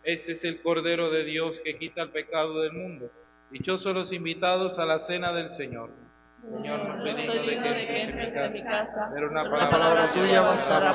Ese es el Cordero de Dios que quita el pecado del mundo. Dichosos los invitados a la cena del Señor. Señor, no soy digno de que entres en mi casa, pero una palabra tuya bastará